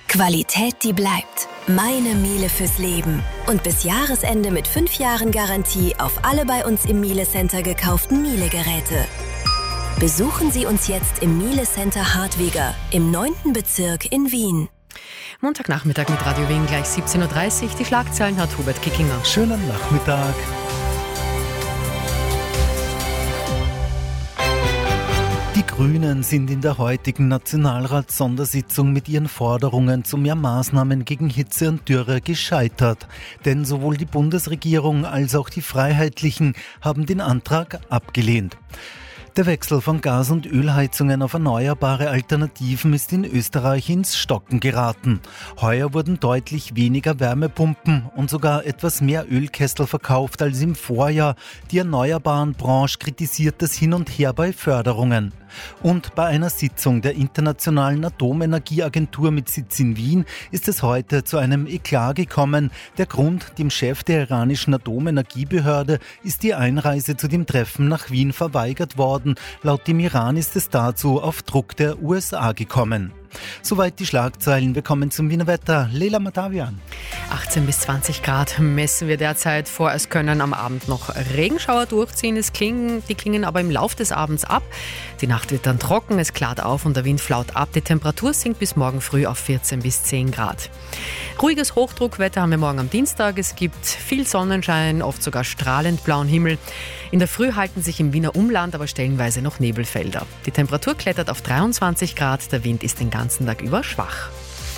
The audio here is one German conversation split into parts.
Qualität, die bleibt. Meine Miele fürs Leben. Und bis Jahresende mit 5 Jahren Garantie auf alle bei uns im Miele Center gekauften Miele-Geräte. Besuchen Sie uns jetzt im Miele Center Hartwiger im 9. Bezirk in Wien. Montagnachmittag mit Radio Wien, gleich 17.30 Uhr. Die Schlagzeilen hat Hubert Kickinger. Schönen Nachmittag. Die Grünen sind in der heutigen Nationalratssondersitzung mit ihren Forderungen zu mehr Maßnahmen gegen Hitze und Dürre gescheitert. Denn sowohl die Bundesregierung als auch die Freiheitlichen haben den Antrag abgelehnt. Der Wechsel von Gas- und Ölheizungen auf erneuerbare Alternativen ist in Österreich ins Stocken geraten. Heuer wurden deutlich weniger Wärmepumpen und sogar etwas mehr Ölkessel verkauft als im Vorjahr. Die erneuerbaren Branche kritisiert das Hin und Her bei Förderungen. Und bei einer Sitzung der Internationalen Atomenergieagentur mit Sitz in Wien ist es heute zu einem Eklat gekommen. Der Grund, dem Chef der iranischen Atomenergiebehörde ist die Einreise zu dem Treffen nach Wien verweigert worden. Laut dem Iran ist es dazu auf Druck der USA gekommen. Soweit die Schlagzeilen. Wir kommen zum Wiener Wetter. Leila Matavian. 18 bis 20 Grad messen wir derzeit vor. Es können am Abend noch Regenschauer durchziehen. Die klingen aber im Lauf des Abends ab. Die Nacht wird dann trocken, es klart auf und der Wind flaut ab. Die Temperatur sinkt bis morgen früh auf 14 bis 10 Grad. Ruhiges Hochdruckwetter haben wir morgen am Dienstag. Es gibt viel Sonnenschein, oft sogar strahlend blauen Himmel. In der Früh halten sich im Wiener Umland aber stellenweise noch Nebelfelder. Die Temperatur klettert auf 23 Grad. Der Wind ist den ganzen Tag über schwach.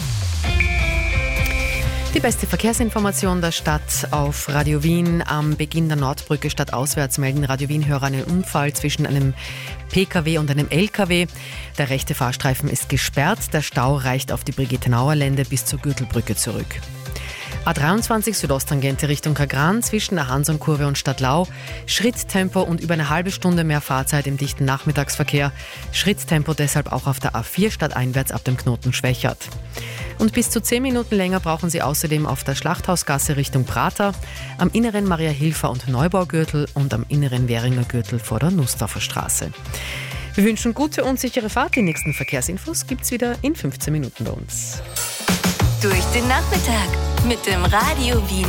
Die beste Verkehrsinformation der Stadt auf Radio Wien. Am Beginn der Nordbrücke stadtauswärts melden Radio Wien-Hörer einen Unfall zwischen einem PKW und einem LKW. Der rechte Fahrstreifen ist gesperrt. Der Stau reicht auf die Brigitte-Nauer-Lände bis zur Gürtelbrücke zurück. A23 Südosttangente Richtung Kagran zwischen der Hansonkurve und Stadtlau. Schritttempo und über eine halbe Stunde mehr Fahrzeit im dichten Nachmittagsverkehr. Schritttempo deshalb auch auf der A4 stadteinwärts ab dem Knoten Schwächert. Und bis zu 10 Minuten länger brauchen Sie außerdem auf der Schlachthausgasse Richtung Prater, am inneren Maria-Hilfer- und Neubaugürtel und am inneren Währinger Gürtel vor der Nussdorfer Straße. Wir wünschen gute und sichere Fahrt. Die nächsten Verkehrsinfos gibt's wieder in 15 Minuten bei uns. Durch den Nachmittag mit dem Radio Wien